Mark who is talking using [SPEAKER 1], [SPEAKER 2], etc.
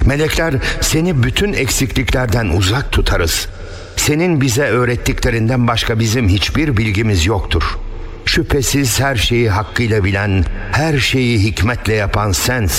[SPEAKER 1] Melekler seni bütün eksikliklerden uzak tutarız. Senin bize öğrettiklerinden başka bizim hiçbir bilgimiz yoktur. Şüphesiz her şeyi hakkıyla bilen, her şeyi hikmetle yapan sensin.